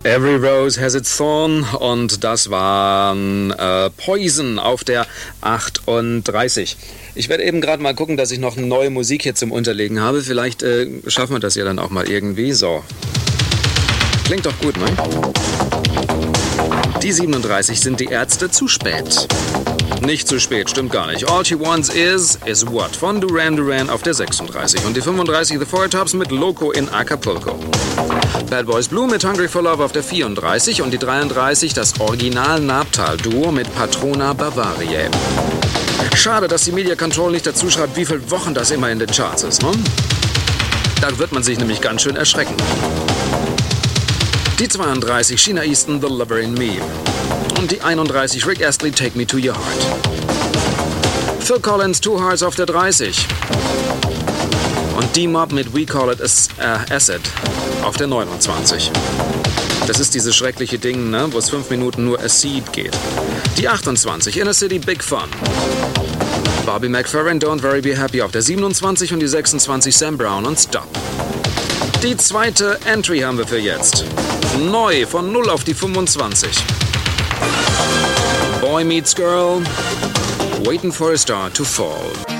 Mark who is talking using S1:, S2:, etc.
S1: Every Rose Has Its Thorn und das waren Poison auf der 38. Ich werde eben gerade mal gucken, dass ich noch neue Musik hier zum Unterlegen habe. Vielleicht schaffen wir das ja dann auch mal irgendwie. So. Klingt doch gut, ne? Die 37 sind die Ärzte zu spät. Nicht zu spät, stimmt gar nicht. All She Wants Is What von Duran Duran auf der 36. Und die 35 The Four Tops mit Loco in Acapulco. Bad Boys Blue mit Hungry for Love auf der 34 und die 33 das Original Nabtal-Duo mit Patrona Bavariae. Schade, dass die Media Control nicht dazu schreibt, wie viele Wochen das immer in den Charts ist, ne? Da wird man sich nämlich ganz schön erschrecken. Die 32 Sheena Easton The Lover in Me. Und die 31 Rick Astley Take Me to Your Heart. Phil Collins Two Hearts auf der 30. Und D-Mob mit We Call It Acid auf der 29. Das ist dieses schreckliche Ding, ne, wo es 5 Minuten nur Acid geht. Die 28 Inner City Big Fun. Bobby McFerrin Don't Worry Be Happy auf der 27 und die 26 Sam Brown und Stop. Die zweite Entry haben wir für jetzt. Neu von 0 auf die 25. Boy Meets Girl, Waiting for a Star to Fall.